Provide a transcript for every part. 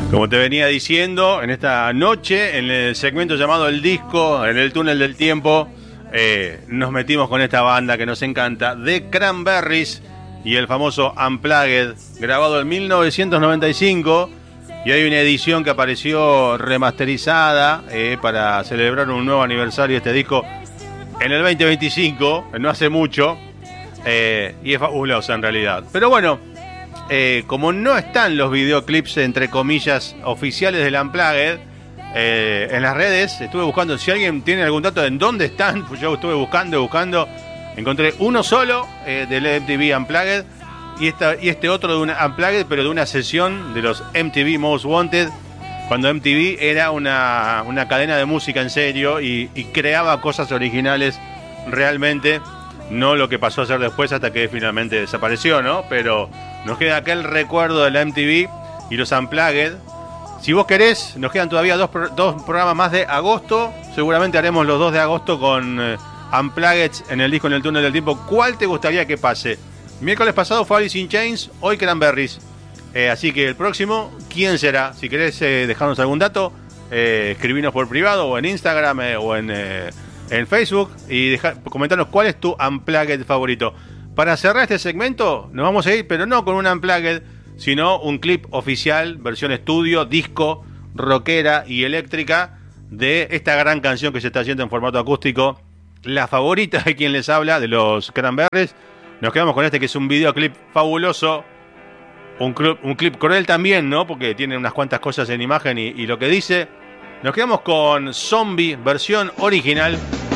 Como te venía diciendo, en esta noche, en el segmento llamado El Disco, en el túnel del tiempo, nos metimos con esta banda que nos encanta, The Cranberries, y el famoso Unplugged, grabado en 1995, y hay una edición que apareció remasterizada para celebrar un nuevo aniversario de este disco en el 2025, no hace mucho, y es fabulosa en realidad. Pero bueno, como no están los videoclips, entre comillas, oficiales del Unplugged, en las redes estuve buscando, si alguien tiene algún dato de en dónde están, pues yo estuve buscando, encontré uno solo del MTV Unplugged y este otro de un Unplugged, pero de una sesión de los MTV Most Wanted, cuando MTV era una cadena de música en serio y creaba cosas originales realmente, no lo que pasó a ser después hasta que finalmente desapareció, ¿no? Pero nos queda aquel recuerdo de la MTV y los Unplugged. Si vos querés, nos quedan todavía dos programas más de agosto. Seguramente haremos los 2 de agosto con Unplugged en el disco En el túnel del tiempo. ¿Cuál te gustaría que pase? Miércoles pasado fue Alice in Chains, hoy Cranberries. Así que el próximo, ¿quién será? Si querés dejarnos algún dato, escribinos por privado o en Instagram o en Facebook y comentarnos cuál es tu Unplugged favorito. Para cerrar este segmento, nos vamos a ir, pero no con un Unplugged, sino un clip oficial, versión estudio, disco, rockera y eléctrica de esta gran canción que se está haciendo en formato acústico, la favorita de quien les habla, de los Cranberries. Nos quedamos con este que es un videoclip fabuloso, un clip cruel también, ¿no? Porque tiene unas cuantas cosas en imagen y lo que dice. Nos quedamos con Zombie, versión original,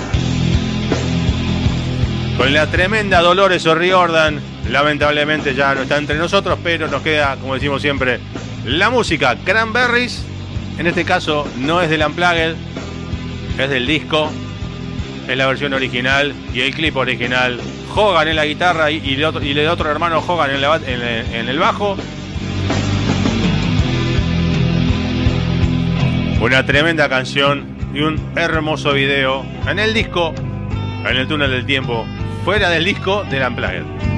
con la tremenda Dolores O'Riordan. Lamentablemente ya no está entre nosotros, pero nos queda, como decimos siempre, la música Cranberries. En este caso no es del Unplugged, es del disco, es la versión original y el clip original. Hogan en la guitarra y el otro hermano Hogan en el bajo. Una tremenda canción y un hermoso video en el disco, en el túnel del tiempo, fuera del disco del Unplugged.